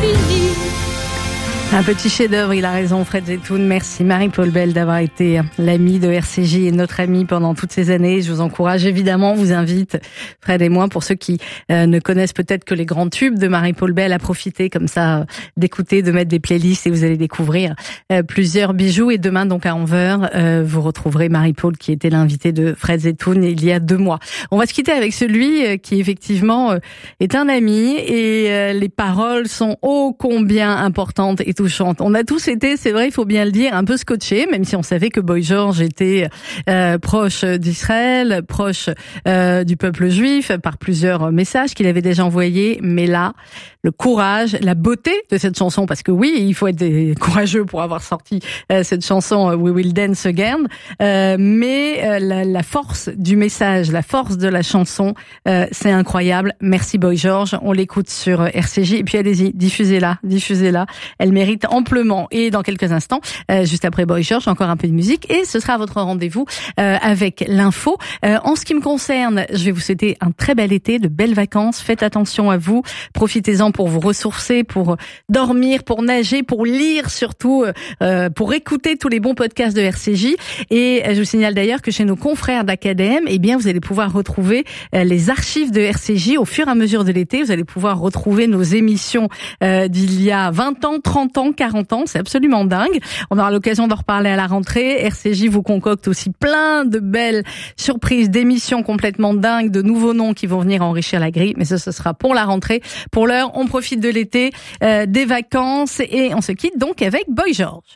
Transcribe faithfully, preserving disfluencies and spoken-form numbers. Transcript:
fini. Un petit chef-d'œuvre, il a raison, Fred Zetoun. Merci Marie-Paul Bell d'avoir été l'amie de R C J et notre amie pendant toutes ces années. Je vous encourage évidemment, vous invite, Fred et moi, pour ceux qui euh, ne connaissent peut-être que les grands tubes de Marie-Paul Bell, à profiter comme ça d'écouter, de mettre des playlists et vous allez découvrir euh, plusieurs bijoux. Et demain, donc à onze heures, euh, vous retrouverez Marie-Paul qui était l'invitée de Fred Zetoun il y a deux mois. On va se quitter avec celui euh, qui effectivement euh, est un ami et euh, les paroles sont ô combien importantes et touchante. On a tous été, c'est vrai, il faut bien le dire, un peu scotchés, même si on savait que Boy George était euh, proche d'Israël, proche euh, du peuple juif, par plusieurs messages qu'il avait déjà envoyés. Mais là, le courage, la beauté de cette chanson, parce que oui, il faut être des courageux pour avoir sorti euh, cette chanson We Will Dance Again, euh, mais euh, la, la force du message, la force de la chanson, euh, c'est incroyable. Merci Boy George, on l'écoute sur R C J, et puis allez-y, diffusez-la, diffusez-la, elle mérite amplement. Et dans quelques instants, euh, juste après Boy George, encore un peu de musique et ce sera votre rendez-vous euh, avec l'info. Euh, en ce qui me concerne, je vais vous souhaiter un très bel été, de belles vacances. Faites attention à vous, profitez-en pour vous ressourcer, pour dormir, pour nager, pour lire surtout, euh, pour écouter tous les bons podcasts de R C J. Et je vous signale d'ailleurs que chez nos confrères d'Academ, eh bien vous allez pouvoir retrouver euh, les archives de R C J au fur et à mesure de l'été. Vous allez pouvoir retrouver nos émissions euh, d'il y a vingt ans, trente ans, quarante ans, c'est absolument dingue. On aura l'occasion d'en reparler à la rentrée. R C J vous concocte aussi plein de belles surprises, d'émissions complètement dingues, de nouveaux noms qui vont venir enrichir la grille, mais ça, ce sera pour la rentrée. Pour l'heure, on profite de l'été, euh, des vacances, et on se quitte donc avec Boy George.